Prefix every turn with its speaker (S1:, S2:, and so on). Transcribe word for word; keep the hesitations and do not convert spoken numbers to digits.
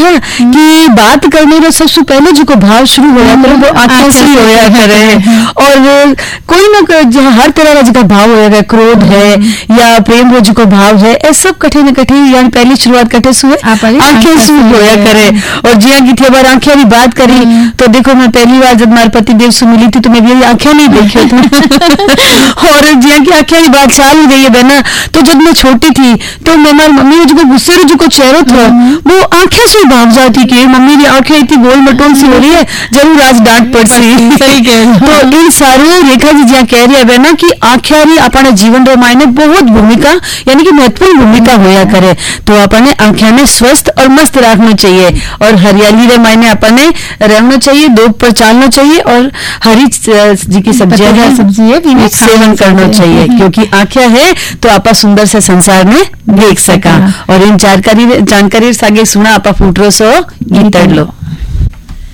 S1: ना कि बात करने में सबसे पहले जो को भाव शुरू होया करे वो आंखें से होया करे। और कोई ना कोई हर तरह का जो भाव होया, क्रोध है या प्रेम रो जो भाव है, ए सब कठे न कठे यानी पहली शुरुआत कठे से आंखें से होया करे। और जिया की थी बार आंखें भी बात करी तो देखो मैं पहली बार जब मारे पति देव से मिली थी तो मैं भी आंखें नहीं देखी थी और जिया की आंखें की बात चाल हो गई है बहना। तो जब मैं छोटी थी तो मैं हमारी मम्मी जो गुस्से जो को चेहरा था वो आंखें से भाग जाती कि मम्मी की आंखें इतनी गोल मटोल सी हो रही है, जरूर आज डांट पड़ सी। तो इन सारे रेखा जी जिया कह रही है बहना कि आंखें अपने जीवन रो मायने बहुत भूमिका यानी कि महत्वपूर्ण भूमिका होया करे। तो अपने आंखें में स्वस्थ और मस्त रखना चाहिए और हरियाली रे मायने अपने रहना चाहिए, दोग पर चालना चाहिए और हरी जी की सब्जियां है सब्जी है सेवन करना चाहिए क्योंकि आंखें है तो आप सुंदर से संसार में देख सका। और इन जानकारी जानकारी सागे सुना आप फूटरो सो गीत लो।